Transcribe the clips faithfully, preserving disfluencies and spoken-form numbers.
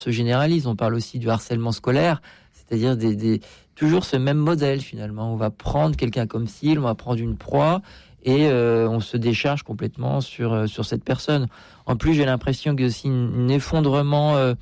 se généralise. On parle aussi du harcèlement scolaire, c'est-à-dire des, des, toujours ce même modèle finalement. On va prendre quelqu'un comme cible, on va prendre une proie et euh, on se décharge complètement sur, euh, sur cette personne. En plus, j'ai l'impression qu'il y a aussi un effondrement euh,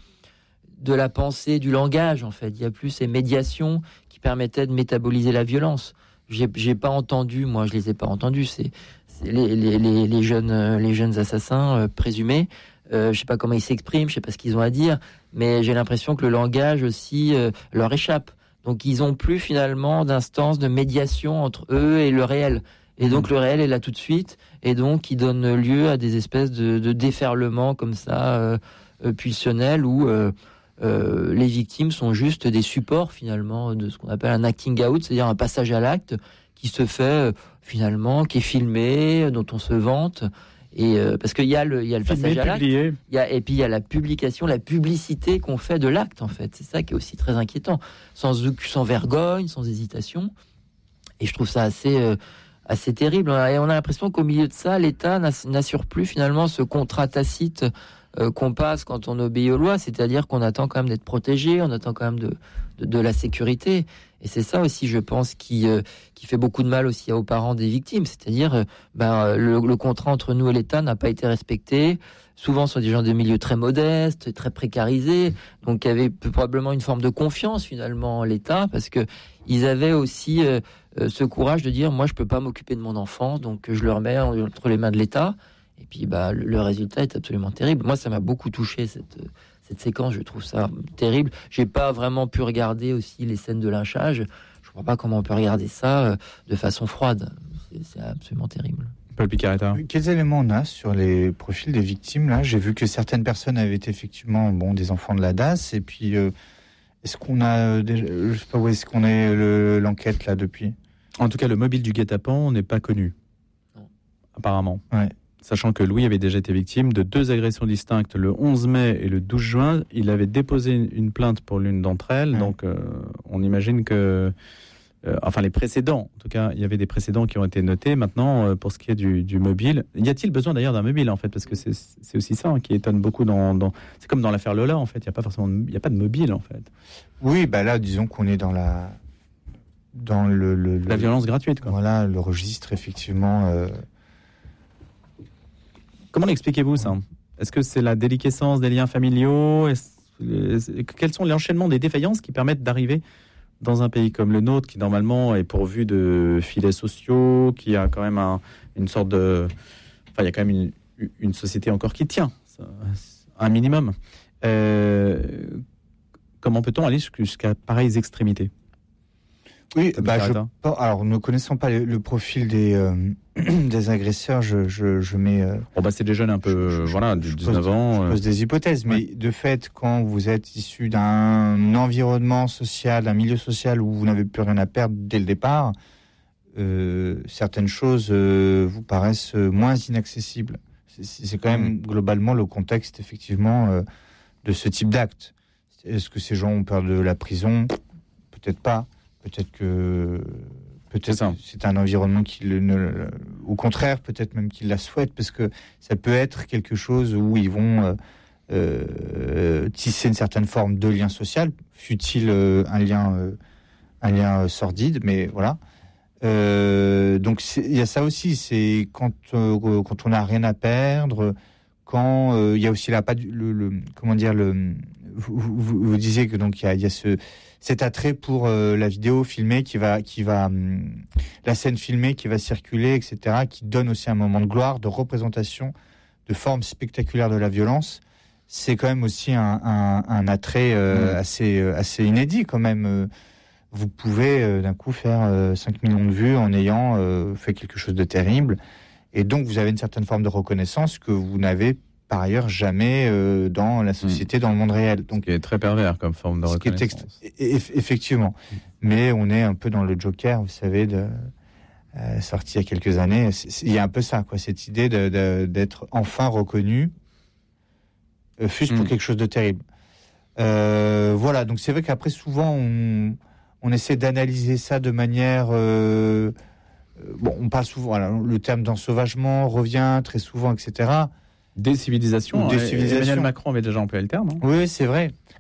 de la pensée, du langage en fait. Il y a plus ces médiations qui permettaient de métaboliser la violence. J'ai, j'ai pas entendu, moi je les ai pas entendus, c'est, c'est les, les, les, les, jeunes, les jeunes assassins euh, présumés. Euh, je sais pas comment ils s'expriment, je sais pas ce qu'ils ont à dire, mais j'ai l'impression que le langage aussi euh, leur échappe. Donc ils ont plus finalement d'instance de médiation entre eux et le réel. Et donc le réel est là tout de suite, et donc il donne lieu à des espèces de, de déferlements comme ça, euh, euh, pulsionnels, où euh, euh, les victimes sont juste des supports finalement de ce qu'on appelle un acting out, c'est-à-dire un passage à l'acte qui se fait euh, finalement, qui est filmé, dont on se vante. Et euh, parce qu'il y a le, il y a le Filmé, passage à l'acte, publié. il y a, et puis il y a la publication, la publicité qu'on fait de l'acte en fait. C'est ça qui est aussi très inquiétant, sans sans vergogne, sans hésitation. Et je trouve ça assez euh, assez terrible. Et on a l'impression qu'au milieu de ça, l'État n'assure plus finalement ce contrat tacite euh, qu'on passe quand on obéit aux lois, c'est-à-dire qu'on attend quand même d'être protégé, on attend quand même de, de, de la sécurité. Et c'est ça aussi, je pense, qui, euh, qui fait beaucoup de mal aussi aux parents des victimes, c'est-à-dire euh, ben, le, le contrat entre nous et l'État n'a pas été respecté. Souvent, ce sont des gens de milieux très modestes, très précarisés, donc qui avaient probablement une forme de confiance finalement en l'État, parce que ils avaient aussi euh, euh, ce courage de dire, moi, je peux pas m'occuper de mon enfant, donc je le remets entre les mains de l'État. Et puis, bah, le, le résultat est absolument terrible. Moi, ça m'a beaucoup touché cette cette séquence. Je trouve ça terrible. J'ai pas vraiment pu regarder aussi les scènes de lynchage. Je vois pas comment on peut regarder ça euh, de façon froide. C'est, c'est absolument terrible. Paul Picaretta. Quels éléments on a sur les profils des victimes là ? J'ai vu que certaines personnes avaient été effectivement bon des enfants de la D A S. Et puis, euh, est-ce qu'on a, déjà, je sais pas où est-ce qu'on est le, l'enquête là depuis ? En tout cas, le mobile du guet-apens n'est pas connu. Non. Apparemment. Ouais. Sachant que Louis avait déjà été victime de deux agressions distinctes le onze mai et le douze juin. Il avait déposé une plainte pour l'une d'entre elles. Ouais. Donc, euh, on imagine que... Euh, enfin, les précédents, en tout cas, il y avait des précédents qui ont été notés. Maintenant, euh, pour ce qui est du, du mobile, y a-t-il besoin d'ailleurs d'un mobile, en fait ? Parce que c'est, c'est aussi ça hein, qui étonne beaucoup. Dans, dans... C'est comme dans l'affaire Lola, en fait. Il n'y a pas forcément... Il n'y a pas de mobile, en fait. Oui, bah là, disons qu'on est dans la... Dans le... le, le... La violence gratuite, quoi. Voilà, le registre, effectivement... Euh... Comment l'expliquez-vous, ça ? Est-ce que c'est la déliquescence des liens familiaux ? Est-ce... Quels sont les enchaînements des défaillances qui permettent d'arriver dans un pays comme le nôtre, qui normalement est pourvu de filets sociaux, qui a quand même un, une sorte de... Enfin, il y a quand même une, une société encore qui tient, un minimum. Euh... Comment peut-on aller jusqu'à pareilles extrémités ? Oui, bah, je, alors ne connaissant pas le, le profil des, euh, des agresseurs, je, je, je mets... Euh, bon bah c'est des jeunes un peu, je, je, voilà, de dix-neuf ans. Je pose des hypothèses, mais ouais. De fait, quand vous êtes issu d'un environnement social, d'un milieu social où vous n'avez plus rien à perdre dès le départ, euh, certaines choses euh, vous paraissent moins inaccessibles. C'est, c'est quand même mmh. globalement le contexte, effectivement, euh, de ce type d'acte. Est-ce que ces gens ont peur de la prison ? Peut-être pas. Peut-être que peut-être c'est, c'est un environnement qui le, ne, au contraire, peut-être même qu'ils la souhaitent, parce que ça peut être quelque chose où ils vont euh, euh, tisser une certaine forme de lien social, fût-il euh, un lien euh, un lien sordide, mais voilà. Euh, donc il y a ça aussi, c'est quand euh, quand on n'a rien à perdre, quand il euh, y a aussi la pas le, le comment dire le vous, vous, vous disiez que donc il y a, y a ce cet attrait pour euh, la vidéo filmée qui va, qui va, hum, la scène filmée qui va circuler, et cetera, qui donne aussi un moment de gloire, de représentation, de forme spectaculaire de la violence. C'est quand même aussi un, un, un attrait euh, mmh. assez, euh, assez inédit quand même. Vous pouvez euh, d'un coup faire euh, cinq millions de vues en ayant euh, fait quelque chose de terrible. Et donc vous avez une certaine forme de reconnaissance que vous n'avez par ailleurs jamais euh, dans la société, mmh. dans le monde réel. Donc, ce qui est très pervers comme forme de reconnaissance. Ext- effectivement. Mmh. Mais on est un peu dans le Joker, vous savez, de, euh, sorti il y a quelques années. Il y a un peu ça, quoi, cette idée de, de, d'être enfin reconnu, euh, fût-ce mmh. pour quelque chose de terrible. Euh, voilà, donc c'est vrai qu'après, souvent, on, on essaie d'analyser ça de manière... Euh, bon, on parle souvent... Voilà, le terme d'ensauvagement revient très souvent, et cetera. Décivilisation. Ou décivilisation. Emmanuel Macron avait déjà employé le terme. Non oui, c'est vrai.